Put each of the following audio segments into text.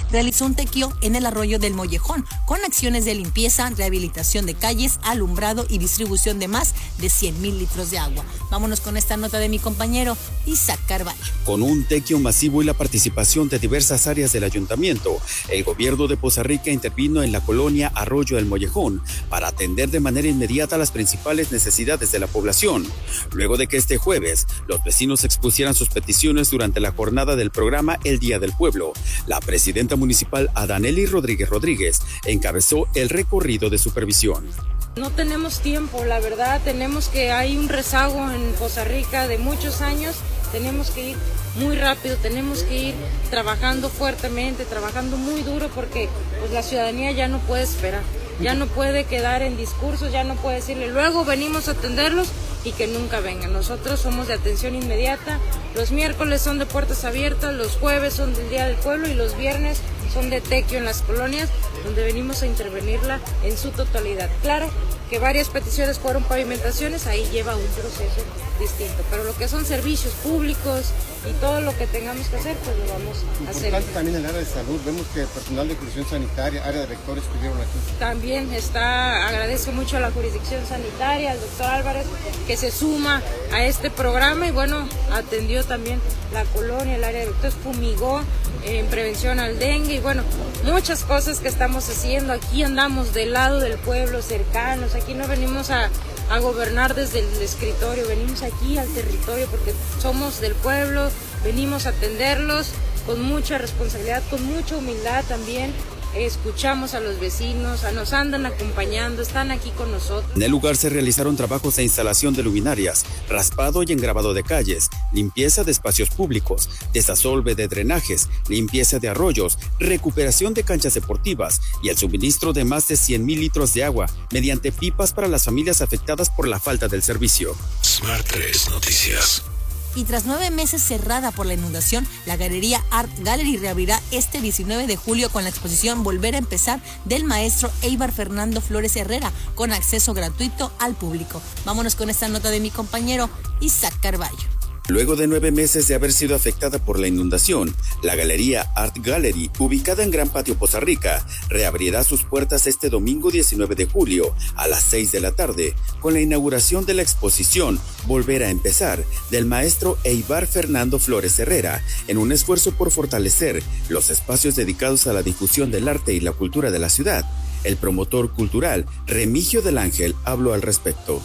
realizó un tequio en el arroyo del Mollejón, con acciones de limpieza, rehabilitación de calles, alumbrado y distribución de más de 100,000 litros de agua. Vámonos con esta nota de mi compañero Isaac Carvalho. Con un tequio masivo y la participación de diversas áreas del ayuntamiento, el gobierno de Poza Rica intervino en la colonia Arroyo del Mollejón para atender de manera inmediata las principales necesidades de la población. Luego de que este jueves los vecinos expusieran sus peticiones durante la jornada del programa El Día del Pueblo, la presidenta municipal Adanely Rodríguez encabezó el recorrido de supervisión. No tenemos tiempo, la verdad, hay un rezago en Poza Rica de muchos años, tenemos que ir muy rápido, tenemos que ir trabajando fuertemente, trabajando muy duro porque pues la ciudadanía ya no puede esperar, ya no puede quedar en discursos, ya no puede decirle luego venimos a atenderlos y que nunca vengan. Nosotros somos de atención inmediata, los miércoles son de puertas abiertas, los jueves son del Día del Pueblo y los viernes son de tequio en las colonias, donde venimos a intervenirla en su totalidad. Claro que varias peticiones fueron pavimentaciones, ahí lleva un proceso distinto, pero lo que son servicios públicos y todo lo que tengamos que hacer, pues lo vamos a hacer. Importante también el área de salud, vemos que el personal de jurisdicción sanitaria, área de rectores estuvieron aquí. También agradezco mucho a la jurisdicción sanitaria, al doctor Álvarez, que se suma a este programa y bueno, atendió también la colonia, el área de rectores, fumigó en prevención al dengue y bueno, muchas cosas que estamos haciendo. Aquí andamos del lado del pueblo, cercanos, aquí no venimos a gobernar desde el escritorio, venimos aquí al territorio porque somos del pueblo, venimos a atenderlos con mucha responsabilidad, con mucha humildad también. Escuchamos a los vecinos, nos andan acompañando, están aquí con nosotros. En el lugar se realizaron trabajos de instalación de luminarias, raspado y engrabado de calles, limpieza de espacios públicos, desasolve de drenajes, limpieza de arroyos, recuperación de canchas deportivas y el suministro de más de 100,000 litros de agua mediante pipas para las familias afectadas por la falta del servicio. Smart 3 Noticias. Y tras 9 meses cerrada por la inundación, la Galería Art Gallery reabrirá este 19 de julio con la exposición Volver a Empezar del maestro Eibar Fernando Flores Herrera, con acceso gratuito al público. Vámonos con esta nota de mi compañero Isaac Carvalho. Luego de 9 meses de haber sido afectada por la inundación, la Galería Art Gallery, ubicada en Gran Patio, Poza Rica, reabrirá sus puertas este domingo 19 de julio a las 6 de la tarde, con la inauguración de la exposición Volver a Empezar del maestro Eibar Fernando Flores Herrera, en un esfuerzo por fortalecer los espacios dedicados a la difusión del arte y la cultura de la ciudad. El promotor cultural Remigio del Ángel habló al respecto.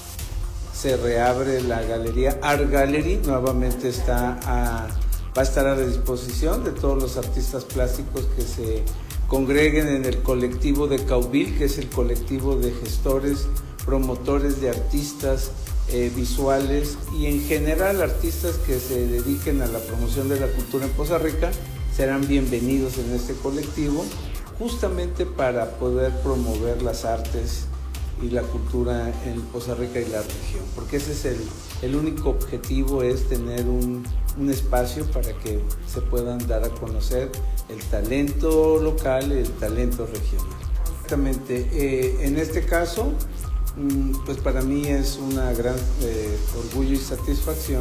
Se reabre la Galería Art Gallery, nuevamente va a estar a la disposición de todos los artistas plásticos que se congreguen en el colectivo de Caubil, que es el colectivo de gestores, promotores de artistas visuales y en general artistas que se dediquen a la promoción de la cultura en Poza Rica, serán bienvenidos en este colectivo, justamente para poder promover las artes y la cultura en Poza Rica y la región, porque ese es el único objetivo, es tener un espacio para que se puedan dar a conocer el talento local y el talento regional. Exactamente, en este caso, pues para mí es una gran orgullo y satisfacción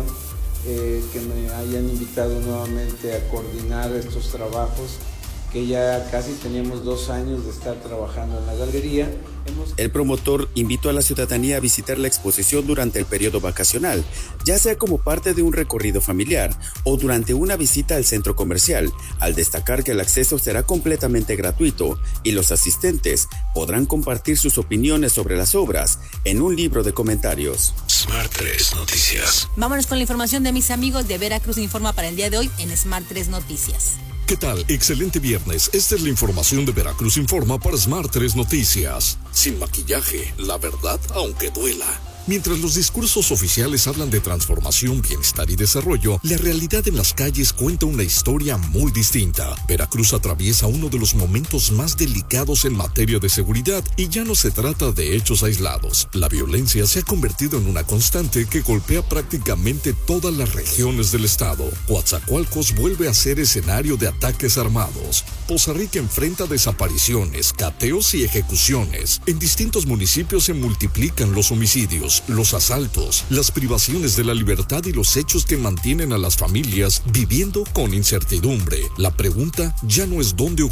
que me hayan invitado nuevamente a coordinar estos trabajos que ya casi teníamos 2 años de estar trabajando en la galería. El promotor invitó a la ciudadanía a visitar la exposición durante el periodo vacacional, ya sea como parte de un recorrido familiar o durante una visita al centro comercial, al destacar que el acceso será completamente gratuito y los asistentes podrán compartir sus opiniones sobre las obras en un libro de comentarios. Smart 3 Noticias. Vámonos con la información de mis amigos de Veracruz Informa para el día de hoy en Smart 3 Noticias. ¿Qué tal? Excelente viernes. Esta es la información de Veracruz Informa para Smart 3 Noticias. Sin maquillaje, la verdad, aunque duela. Mientras los discursos oficiales hablan de transformación, bienestar y desarrollo, la realidad en las calles cuenta una historia muy distinta. Veracruz atraviesa uno de los momentos más delicados en materia de seguridad y ya no se trata de hechos aislados. La violencia se ha convertido en una constante que golpea prácticamente todas las regiones del estado. Coatzacoalcos vuelve a ser escenario de ataques armados. Poza Rica enfrenta desapariciones, cateos y ejecuciones. En distintos municipios se multiplican los homicidios, los asaltos, las privaciones de la libertad y los hechos que mantienen a las familias viviendo con incertidumbre. La pregunta ya no es dónde